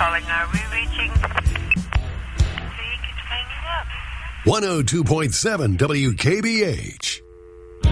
calling. Are we reaching? See, keeps hanging up. 102.7 WKBH.